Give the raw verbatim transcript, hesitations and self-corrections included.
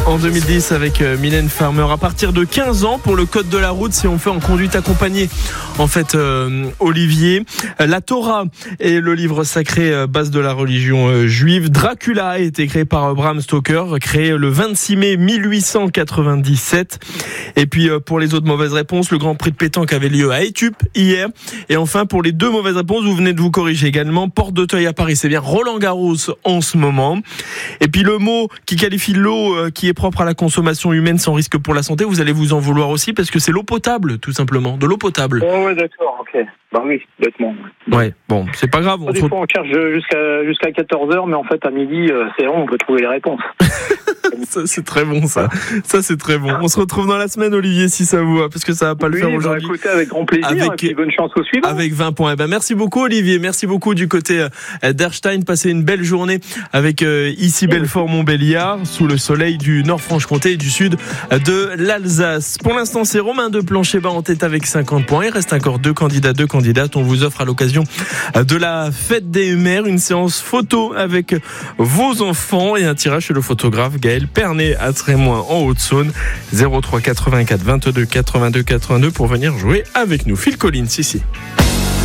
En deux mille dix avec Mylène Farmer. À partir de quinze ans pour le code de la route, si on fait en conduite accompagnée, en fait, euh, Olivier. La Torah est le livre sacré euh, base de la religion euh, juive. Dracula a été créé par Bram Stoker, créé le vingt-six mai mille huit cent quatre-vingt-dix-sept. Et puis euh, pour les autres mauvaises réponses, le Grand Prix de pétanque avait lieu à Étup hier. Et enfin pour les deux mauvaises réponses, vous venez de vous corriger également. Porte d'Auteuil à Paris, c'est bien Roland Garros en ce moment. Et puis le mot qui qualifie l'eau euh, qui est propre à la consommation humaine sans risque pour la santé, vous allez vous en vouloir aussi parce que c'est l'eau potable, tout simplement, de l'eau potable. Oh ouais, d'accord, ok. Bah oui, bêtement. Ouais, bon, c'est pas grave. On, des fois, on cherche jusqu'à jusqu'à quatorze heures, mais en fait, à midi, c'est bon, on peut trouver les réponses. Ça, c'est très bon, ça. Ça, c'est très bon. On se retrouve dans la semaine, Olivier, si ça vous va, parce que ça va pas oui, le faire bah, aujourd'hui. Écoutez, avec grand plaisir, avec, et puis bonne chance au suivant. Avec vingt points. Eh ben, merci beaucoup, Olivier. Merci beaucoup du côté d'Erstein. Passez une belle journée avec euh, ici Belfort-Montbéliard, sous le soleil du Nord-Franche-Comté et du sud de l'Alsace. Pour l'instant, c'est Romain de Plancher-Bas en tête avec cinquante points. Il reste encore deux candidats, deux candidates. On vous offre à l'occasion de la fête des mères une séance photo avec vos enfants et un tirage chez le photographe Gaël Pernet à Trémoin en Haute-Saône. zéro trois quatre-vingt-quatre vingt-deux quatre-vingt-deux quatre-vingt-deux pour venir jouer avec nous. Phil Collins ici.